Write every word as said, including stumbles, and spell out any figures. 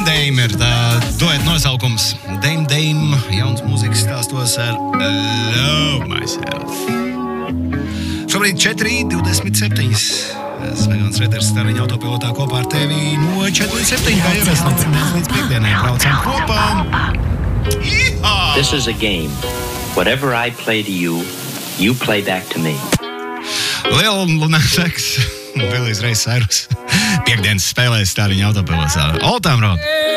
Dame ir tā duet nosaukums. Dame Dame, jauns mūzikas stāstos ar Love Myself. Šobrīd četri divdesmit septiņi. Svegons Reders Stariņa autopilotā kopā ar tevi no četri septiņi. Kā ierast no pirmdienas līdz piekdienai braucam kopā. Ihā! This is a game. Whatever I play to you, you play back to me. Lil Nas X, Billijs Ray Cyrus. Piekdienas spēlēs Stariņa autopilotā. All time road.